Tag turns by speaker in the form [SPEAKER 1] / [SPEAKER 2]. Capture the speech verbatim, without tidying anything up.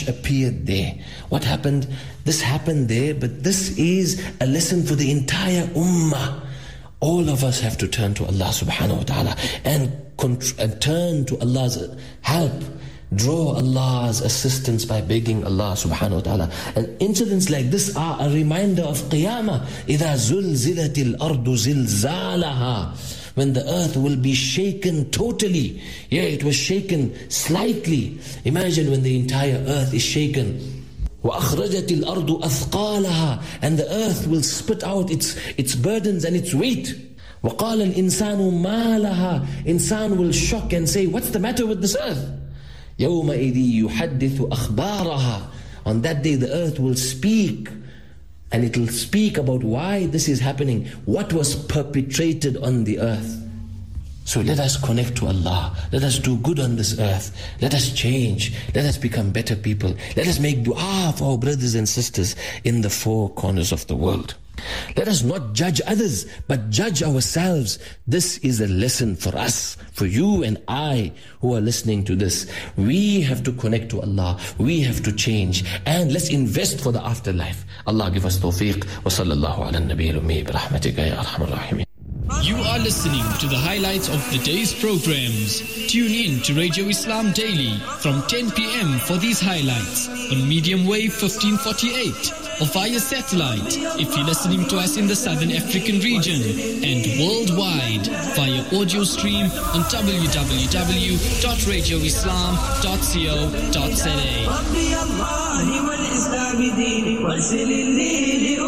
[SPEAKER 1] appeared there. What happened? This happened there, but this is a lesson for the entire ummah. All of us have to turn to Allah subhanahu wa ta'ala and, contr- and turn to Allah's help. Draw Allah's assistance by begging Allah subhanahu wa ta'ala. And incidents like this are a reminder of Qiyamah. إِذَا زُلْزِلَتِ الْأَرْضُ زِلْزَالَهَا. When the earth will be shaken totally. Yeah, it was shaken slightly. Imagine when the entire earth is shaken. وَأَخْرَجَتِ الْأَرْضُ أَثْقَالَهَا. And the earth will spit out its, its burdens and its weight. وَقَالَ الْإِنسَانُ مَا لَهَا. Insan will shock and say, what's the matter with this earth? يَوْمَئِذِ يُحَدِّثُ أَخْبَارَهَا. On that day the earth will speak. And it will speak about why this is happening. What was perpetrated on the earth. So let us connect to Allah. Let us do good on this earth. Let us change. Let us become better people. Let us make dua for our brothers and sisters in the four corners of the world. Let us not judge others, but judge ourselves. This is a lesson for us, for you and I who are listening to this. We have to connect to Allah. We have to change. And let's invest for the afterlife. Allah give us tawfiq. Wa sallallahu ala nabiyil ummi bi rahmatika ya arhamar rahimin.
[SPEAKER 2] You are listening to the highlights of the day's programs. Tune in to Radio Islam Daily from ten p.m. for these highlights on medium wave fifteen forty-eight or via satellite if you're listening to us in the Southern African region, and worldwide via audio stream on w w w dot radio islam dot co dot za.